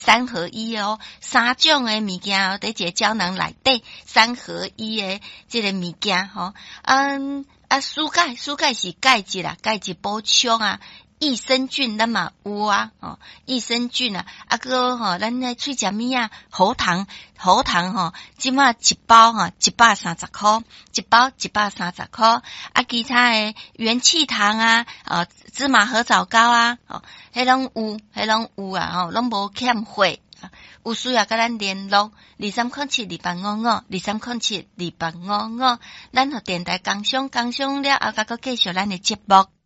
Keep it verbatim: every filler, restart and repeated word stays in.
三合一哦，三种诶物件哦，伫一个胶囊内底三合一诶，即个物件吼，嗯啊，蔬钙蔬钙是钙质啦，钙质补充啊。益生菌咱嘛有啊，哦，益生菌啊，啊个吼，咱咧喙食物啊，喉糖，喉糖吼，即马一包吼，一百三十箍，一包一百三十箍，啊，其他诶元气糖啊，哦，芝麻合枣糕啊，哦，迄拢有，迄拢有啊，吼，拢无欠货。有需要甲咱联络，二三零七二八五五，二三零七二八五五，咱互电台工商工商了后，甲佮继续咱诶节目。